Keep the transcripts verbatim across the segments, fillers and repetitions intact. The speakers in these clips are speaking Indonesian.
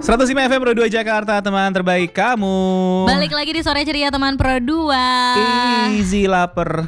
seratus lima F M Pro dua Jakarta, teman terbaik kamu. Balik lagi di Sore Ceria teman Pro dua. Easy lapar.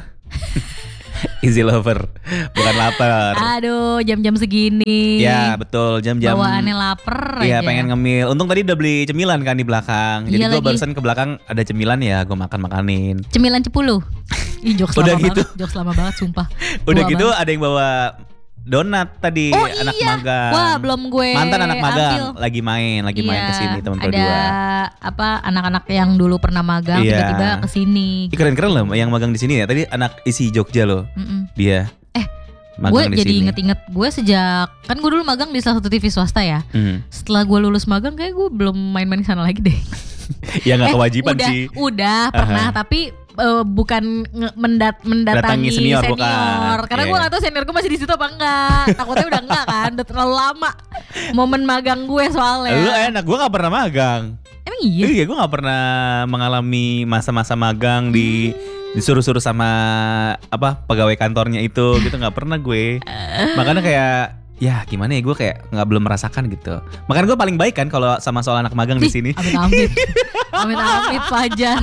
Easy lover, bukan lapar. Aduh, jam-jam segini. Ya betul, jam-jam bawaannya lapar Iya aja. pengen ngemil. Untung tadi udah beli cemilan kan di belakang. Jadi Iya gue lagi. barusan ke belakang ada cemilan ya, gue makan-makanin. Cemilan cepuluh. Ih, jokes Udah lama gitu. banget, jokes lama banget sumpah. Udah Tua gitu banget. ada yang bawa donat tadi, Oh anak iya. magang. Wah, belum gue Mantan anak magang ambil. lagi main, lagi main Iya, kesini teman Pro ada dua. apa anak-anak yang dulu pernah magang Iya. tiba-tiba kesini. Ih, keren-keren loh yang magang di sini ya. Tadi anak isi Jogja loh. Mm-mm. Dia. Eh, magang gue di jadi sini. inget-inget gue sejak kan gue dulu magang di salah satu T V swasta ya. Hmm. Setelah gue lulus magang kayak gue belum main-main ke sana lagi deh. Ya nggak Eh, kewajiban udah, sih. Udah pernah tapi uh, bukan nge- mendat mendatangi Datangi senior, senior, bukan. karena Iya. gue nggak tahu senior gue masih di situ apa enggak. Takutnya udah enggak kan, udah terlalu lama momen magang gue soalnya. Lu enak, gue nggak pernah magang. Emang iya? Iya, gue nggak pernah mengalami masa-masa magang di disuruh-suruh sama apa pegawai kantornya itu gitu, nggak pernah gue. Makanya kayak ya gimana ya, gue kayak nggak belum merasakan gitu. Makanya gue paling baik kan kalau sama soal anak magang di sini. Amit-amit, amit-amit Fajar.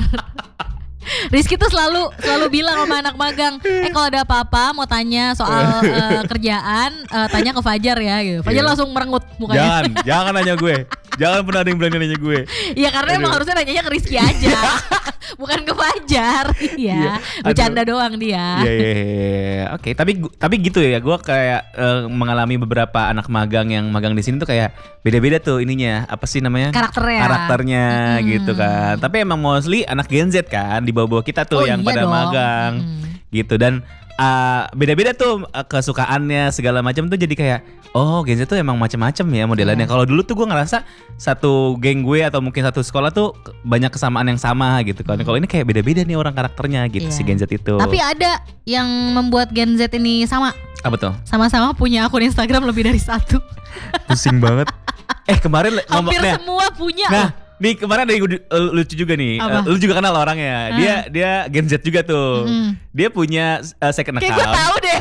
Rizky tuh selalu selalu bilang sama anak magang, eh kalau ada apa-apa mau tanya soal eh, kerjaan, eh, tanya ke Fajar ya gitu. Fajar Iya. langsung merengut mukanya. Jangan, jangan nanya gue. Jangan pernah ada yang berani nanya gue. Iya karena emang Aduh. harusnya nanyanya ke Rizky aja, bukan ke Fajar. Iya. Iya, bercanda Aduh. doang dia. Iya, iya, iya. Oke, tapi gu- tapi gitu ya. Gue kayak eh, mengalami beberapa anak magang yang magang di sini tuh kayak beda-beda tuh ininya. Apa sih namanya? Karakternya. Karakternya Mm-mm. gitu kan. Tapi emang mostly anak Gen Z kan di bawah-bawah kita tuh Oh, yang iya pada dong. magang Mm-mm. gitu, dan uh, beda-beda tuh uh, kesukaannya segala macam tuh, jadi kayak oh Gen Z tuh emang macam-macam ya modelannya. Iya. Kalau dulu tuh gue ngerasa satu geng gue atau mungkin satu sekolah tuh banyak kesamaan yang sama gitu kan. Kalau ini kayak beda-beda nih orang karakternya gitu. Iya. Si Gen Z itu. Tapi ada yang membuat Gen Z ini sama, apa tuh? sama-sama punya akun Instagram lebih dari satu. Pusing banget. Eh kemarin ngomong Hampir nah, semua punya. nah loh. nih kemarin ada yang uh, lucu juga nih. Apa? Uh, lu juga kenal orangnya. Dia dia Gen Z juga tuh. Mm. Dia punya uh, second Kayak gue account. tahu deh.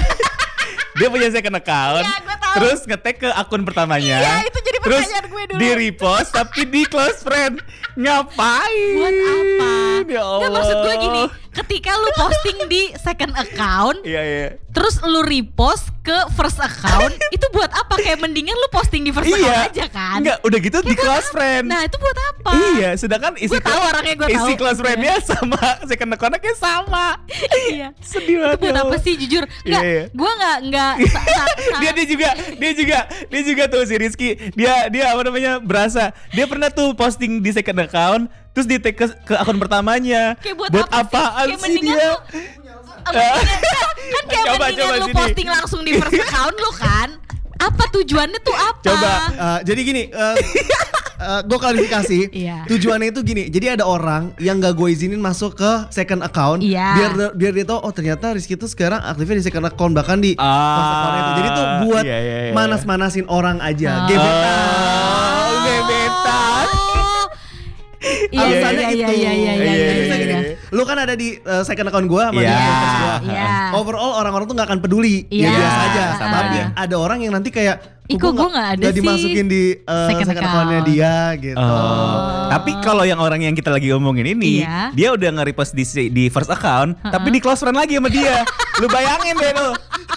Dia punya second account. Iya, gue tahu. Terus nge-tag ke akun pertamanya. Iya, itu jadi Terus pertanyaan gue dulu. di repost tapi di close friend. Ngapain? Buat apa? Ya Allah. Nggak, maksud gue gini, ketika lu posting di second account, Iya iya. terus lu repost ke first account, itu buat apa? Kayak mendingan lu posting di first account Iya. aja kan? Enggak, udah gitu di close friend. Nah itu buat apa? Iya, sedangkan isi Gue tahu orangnya, gue isi tahu. close friend-nya sama second account-nya kayak sama. Iya. Sedih Itu banget. buat ya apa Allah. sih jujur? Enggak, Iya, iya. gue nggak nggak. sa- sa- sa- dia dia juga dia juga dia juga tuh si Rizky, dia dia apa namanya berasa dia pernah tuh posting di second account terus di tag ke, ke akun pertamanya. Kayak buat, buat apa apaan sih? Kayak sih mendingan dia? lu- Eh, mendingan- kan kayak Coba, mendingan coba lu sini. posting langsung di first account lu kan? Apa tujuannya tuh apa? Coba. Uh, jadi gini, uh, uh, gue klarifikasi. Iya. Tujuannya itu gini. Jadi ada orang yang gak gue izinin masuk ke second account. Iya. Biar biar dia tahu oh ternyata Rizky tuh sekarang aktifnya di second account, bahkan di Ah, first account itu. Jadi tuh buat iya, iya, iya. manas-manasin orang aja. Oh. Gebetan. Oh, gebetan. Oh. Iya, iya, Alasannya iya, itu. iya, iya, iya, Iya, iya, Bisa iya, gini, iya. lu kan ada di uh, second account gue sama Iya. di first gue. Iya. Overall orang-orang tuh gak akan peduli. Iya. Ya biasa aja. Sama Tapi aja. ada orang yang nanti kayak Ih, kok gua nggak ada nggak sih dimasukin di uh, second second, account-nya account. dia gitu. Oh. Tapi kalau yang orang yang kita lagi omongin ini, Iya. dia udah nge-repost di di first account, tapi di close friend lagi sama dia. Lu bayangin deh lu.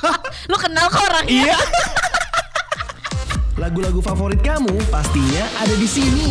Lu kenal kok orangnya? Iya. Lagu-lagu favorit kamu pastinya ada di sini.